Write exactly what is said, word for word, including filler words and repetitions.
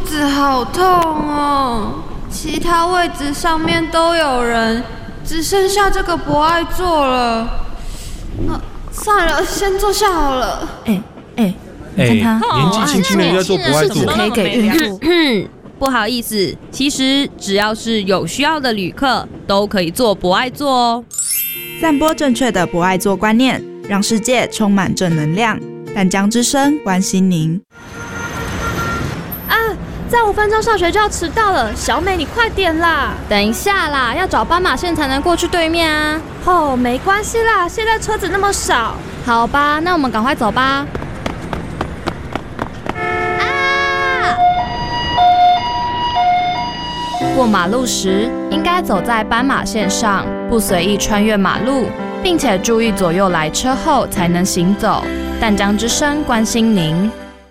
子好痛哦，其他位置上面都有人，只剩下这个不爱坐了。呃，算了，先坐下好了。 哎哎，你看他， 年纪轻轻的要做不爱坐， 可以给孕妇。 不好意思，其实只要是有需要的旅客，都可以坐不爱坐哦。 散播正确的不爱坐观念，让世界充满正能量。淡江之声关心您。 啊，再五分钟上学就要迟到了，小美你快点啦！ 等一下啦，要找斑马线才能过去对面啊。 哦，没关系啦，现在车子那么少。 好吧，那我们赶快走吧。过马路时，应该走在斑马线上，不随意穿越马路，并且注意左右来车后才能行走。淡江之声关心您。